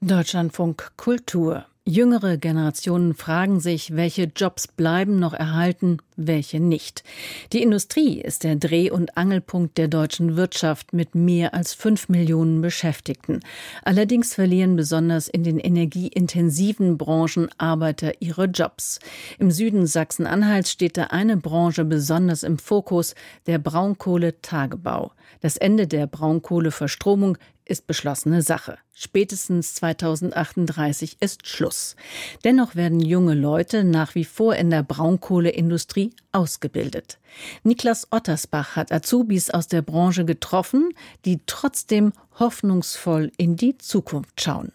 Deutschlandfunk Kultur. Jüngere Generationen fragen sich, welche Jobs bleiben noch erhalten, welche nicht. Die Industrie ist der Dreh- und Angelpunkt der deutschen Wirtschaft mit mehr als 5 Millionen Beschäftigten. Allerdings verlieren besonders in den energieintensiven Branchen Arbeiter ihre Jobs. Im Süden Sachsen-Anhalts steht da eine Branche besonders im Fokus, der Braunkohletagebau. Das Ende der Braunkohleverstromung ist beschlossene Sache. Spätestens 2038 ist Schluss. Dennoch werden junge Leute nach wie vor in der Braunkohleindustrie ausgebildet. Niklas Ottersbach hat Azubis aus der Branche getroffen, die trotzdem hoffnungsvoll in die Zukunft schauen.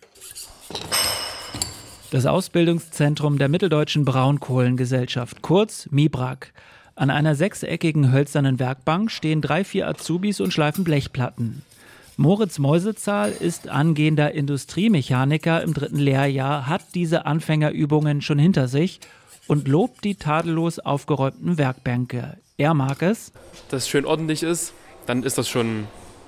Das Ausbildungszentrum der Mitteldeutschen Braunkohlengesellschaft, kurz MIBRAG. An einer sechseckigen hölzernen Werkbank stehen 3-4 Azubis und schleifen Blechplatten. Moritz Meusezahl ist angehender Industriemechaniker im 3. Lehrjahr, hat diese Anfängerübungen schon hinter sich und lobt die tadellos aufgeräumten Werkbänke. Er mag es, dass es schön ordentlich ist, dann ist das schon,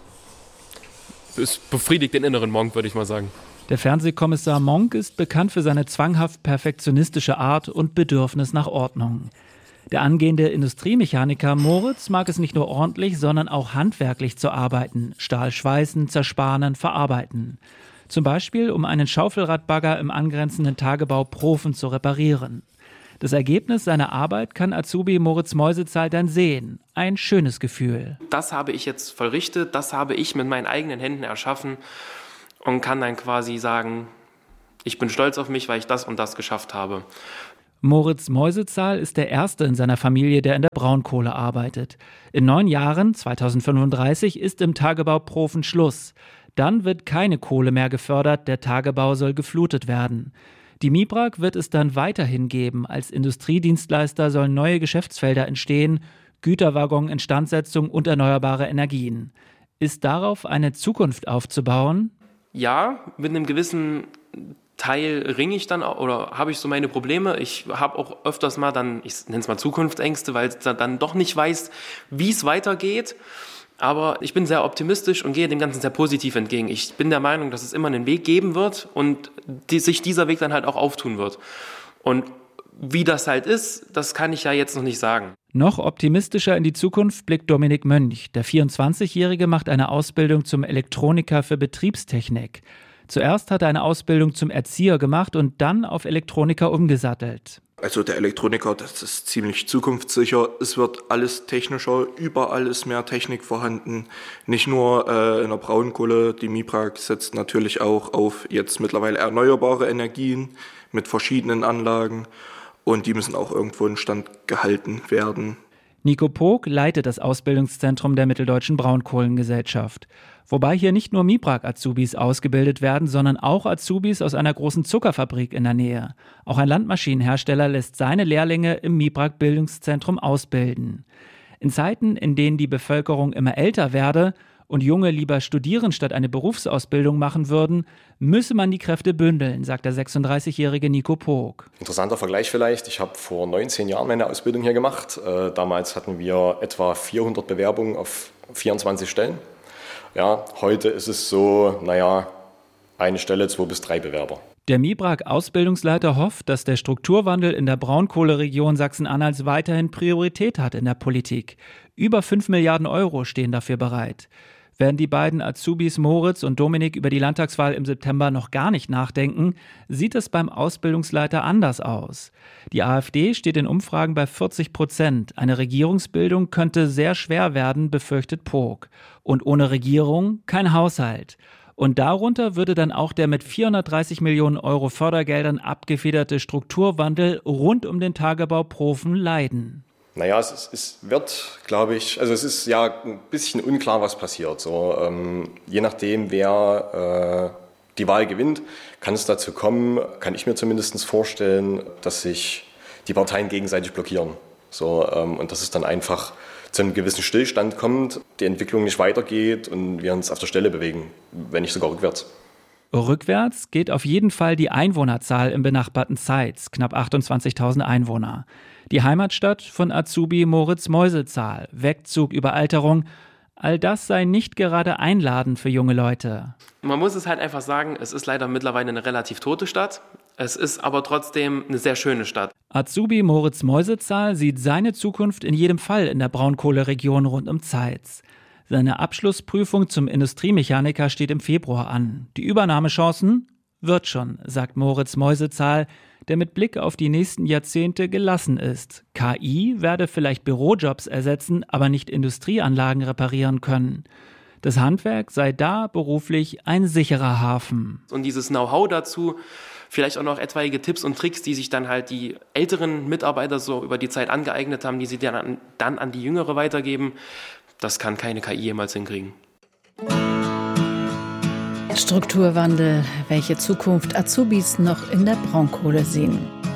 es befriedigt den inneren Monk, würde ich mal sagen. Der Fernsehkommissar Monk ist bekannt für seine zwanghaft perfektionistische Art und Bedürfnis nach Ordnung. Der angehende Industriemechaniker Moritz mag es nicht nur ordentlich, sondern auch handwerklich zu arbeiten. Stahl schweißen, zersparen, verarbeiten. Zum Beispiel, um einen Schaufelradbagger im angrenzenden Tagebau Profen zu reparieren. Das Ergebnis seiner Arbeit kann Azubi Moritz Meusezahl dann sehen. Ein schönes Gefühl. Das habe ich jetzt vollrichtet, das habe ich mit meinen eigenen Händen erschaffen und kann dann quasi sagen, ich bin stolz auf mich, weil ich das und das geschafft habe. Moritz Meusezahl ist der Erste in seiner Familie, der in der Braunkohle arbeitet. In 9 Jahren, 2035, ist im Tagebau Profen Schluss. Dann wird keine Kohle mehr gefördert, der Tagebau soll geflutet werden. Die MIBRAG wird es dann weiterhin geben. Als Industriedienstleister sollen neue Geschäftsfelder entstehen, Güterwaggon-Instandsetzung und erneuerbare Energien. Ist darauf eine Zukunft aufzubauen? Ja, mit einem gewissen Teil ringe ich dann oder habe ich so meine Probleme. Ich habe auch öfters mal dann, ich nenne es mal Zukunftsängste, weil ich dann doch nicht weiß, wie es weitergeht. Aber ich bin sehr optimistisch und gehe dem Ganzen sehr positiv entgegen. Ich bin der Meinung, dass es immer einen Weg geben wird und sich dieser Weg dann halt auch auftun wird. Und wie das halt ist, das kann ich ja jetzt noch nicht sagen. Noch optimistischer in die Zukunft blickt Dominik Mönch. Der 24-Jährige macht eine Ausbildung zum Elektroniker für Betriebstechnik. Zuerst hat er eine Ausbildung zum Erzieher gemacht und dann auf Elektroniker umgesattelt. Also der Elektroniker, das ist ziemlich zukunftssicher. Es wird alles technischer, überall ist mehr Technik vorhanden. Nicht nur in der Braunkohle, die MIBRAG setzt natürlich auch auf jetzt mittlerweile erneuerbare Energien mit verschiedenen Anlagen und die müssen auch irgendwo instand gehalten werden. Nico Pog leitet das Ausbildungszentrum der Mitteldeutschen Braunkohlengesellschaft. Wobei hier nicht nur MIBRAG-Azubis ausgebildet werden, sondern auch Azubis aus einer großen Zuckerfabrik in der Nähe. Auch ein Landmaschinenhersteller lässt seine Lehrlinge im MIBRAG-Bildungszentrum ausbilden. In Zeiten, in denen die Bevölkerung immer älter werde und Junge lieber studieren statt eine Berufsausbildung machen würden, müsse man die Kräfte bündeln, sagt der 36-jährige Nico Pog. Interessanter Vergleich vielleicht. Ich habe vor 19 Jahren meine Ausbildung hier gemacht. Damals hatten wir etwa 400 Bewerbungen auf 24 Stellen. Ja, heute ist es so, eine Stelle, 2 bis 3 Bewerber. Der MIBRAG-Ausbildungsleiter hofft, dass der Strukturwandel in der Braunkohleregion Sachsen-Anhalts weiterhin Priorität hat in der Politik. Über 5 Milliarden Euro stehen dafür bereit. Während die beiden Azubis Moritz und Dominik über die Landtagswahl im September noch gar nicht nachdenken, sieht es beim Ausbildungsleiter anders aus. Die AfD steht in Umfragen bei 40%. Eine Regierungsbildung könnte sehr schwer werden, befürchtet Pog. Und ohne Regierung kein Haushalt. Und darunter würde dann auch der mit 430 Millionen Euro Fördergeldern abgefederte Strukturwandel rund um den Tagebau Profen leiden. Es wird, glaube ich, es ist ja ein bisschen unklar, was passiert. So, je nachdem, wer die Wahl gewinnt, kann es dazu kommen, kann ich mir zumindest vorstellen, dass sich die Parteien gegenseitig blockieren. So, und dass es dann einfach zu einem gewissen Stillstand kommt, die Entwicklung nicht weitergeht und wir uns auf der Stelle bewegen, wenn nicht sogar rückwärts. Rückwärts geht auf jeden Fall die Einwohnerzahl im benachbarten Zeitz, knapp 28.000 Einwohner. Die Heimatstadt von Azubi Moritz Meusezahl, Wegzug, Überalterung, All das sei nicht gerade einladend für junge Leute. Man muss es halt einfach sagen, es ist leider mittlerweile eine relativ tote Stadt. Es ist aber trotzdem eine sehr schöne Stadt. Azubi Moritz Meusezahl sieht seine Zukunft in jedem Fall in der Braunkohleregion rund um Zeitz. Seine Abschlussprüfung zum Industriemechaniker steht im Februar an. Die Übernahmechancen? Wird schon, sagt Moritz Meusezahl, der mit Blick auf die nächsten Jahrzehnte gelassen ist. KI werde vielleicht Bürojobs ersetzen, aber nicht Industrieanlagen reparieren können. Das Handwerk sei da beruflich ein sicherer Hafen. Und dieses Know-how dazu, vielleicht auch noch etwaige Tipps und Tricks, die sich dann halt die älteren Mitarbeiter so über die Zeit angeeignet haben, die sie dann an die Jüngere weitergeben, das kann keine KI jemals hinkriegen. Strukturwandel, welche Zukunft Azubis noch in der Braunkohle sehen.